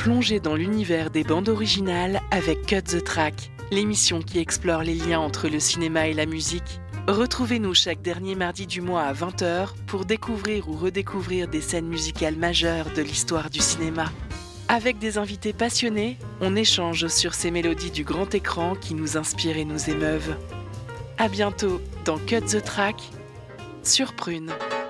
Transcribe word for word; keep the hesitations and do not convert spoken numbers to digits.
Plongez dans l'univers des bandes originales avec Cut the Track, l'émission qui explore les liens entre le cinéma et la musique. Retrouvez-nous chaque dernier mardi du mois à vingt heures pour découvrir ou redécouvrir des scènes musicales majeures de l'histoire du cinéma. Avec des invités passionnés, on échange sur ces mélodies du grand écran qui nous inspirent et nous émeuvent. À bientôt dans Cut the Track sur Prune.